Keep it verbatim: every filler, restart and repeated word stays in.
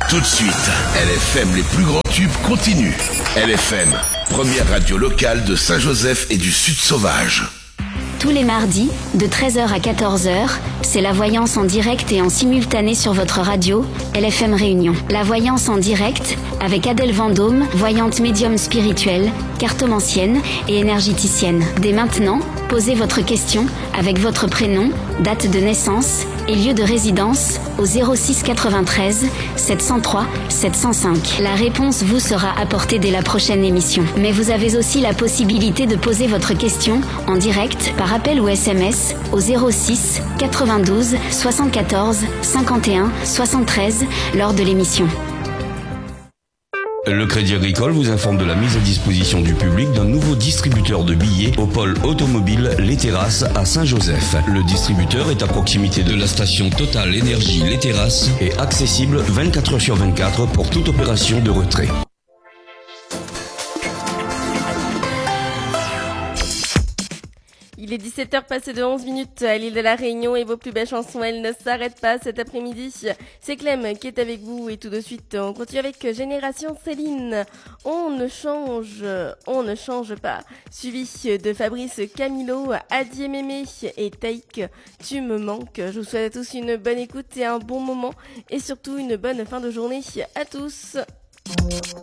Tout de suite, L F M, les plus grands tubes continuent. L F M, première radio locale de Saint-Joseph et du Sud Sauvage. Tous les mardis, de treize heures à quatorze heures, c'est la voyance en direct et en simultané sur votre radio, L F M Réunion. La voyance en direct avec Adèle Vendôme, voyante médium spirituelle, cartomancienne et énergéticienne. Dès maintenant, posez votre question avec votre prénom, date de naissance et lieu de résidence au zéro six quatre-vingt-treize sept cent trois sept cent cinq. La réponse vous sera apportée dès la prochaine émission. Mais vous avez aussi la possibilité de poser votre question en direct par appel ou S M S au zéro six quatre-vingt-douze soixante-quatorze cinquante et un soixante-treize lors de l'émission. Le Crédit Agricole vous informe de la mise à disposition du public d'un nouveau distributeur de billets au pôle automobile Les Terrasses à Saint-Joseph. Le distributeur est à proximité de la station Total Énergie Les Terrasses et accessible vingt-quatre heures sur vingt-quatre pour toute opération de retrait. Il est dix-sept heures passées de onze minutes à l'île de la Réunion et vos plus belles chansons, elles ne s'arrêtent pas cet après-midi. C'est Clem qui est avec vous et tout de suite on continue avec Génération Céline. On ne change, on ne change pas. Suivi de Fabrice Camilo, Adi Mémé et Taïk, Tu me manques. Je vous souhaite à tous une bonne écoute et un bon moment et surtout une bonne fin de journée à tous.